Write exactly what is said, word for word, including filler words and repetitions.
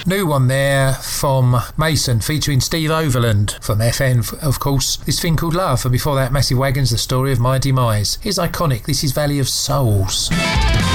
New one there from Mason featuring Steve Overland from F N, of course. This thing called Love, and before that Massive Wagons, The Story of My Demise. Here's Iconic, this is Valley of Souls.